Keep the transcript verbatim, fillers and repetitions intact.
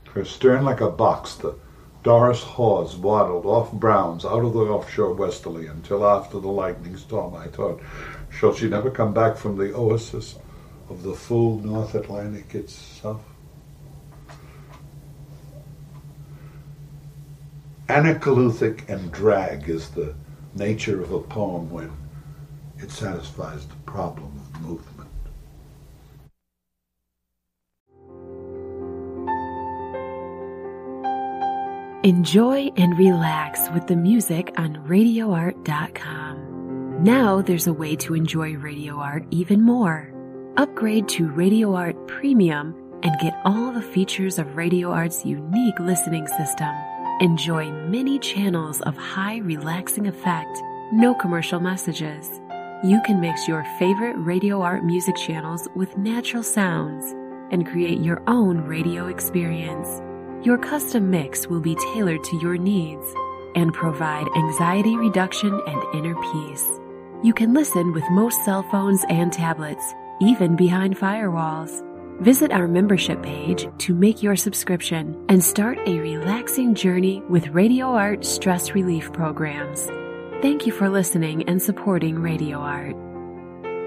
Her stern like a box, the Doris Hawes waddled off Browns out of the offshore westerly until after the lightning storm. I thought, shall she never come back from the oasis of the full North Atlantic itself? Anacaluthic and drag is the nature of a poem when it satisfies the problem of movement. Enjoy and relax with the music on radio art dot com. Now there's a way to enjoy Radio Art even more. Upgrade to Radio Art Premium and get all the features of Radio Art's unique listening system. Enjoy many channels of high relaxing effect, no commercial messages. You can mix your favorite Radio Art music channels with natural sounds and create your own radio experience. Your custom mix will be tailored to your needs and provide anxiety reduction and inner peace. You can listen with most cell phones and tablets, even behind firewalls. Visit our membership page to make your subscription and start a relaxing journey with Radio Art stress relief programs. Thank you for listening and supporting Radio Art.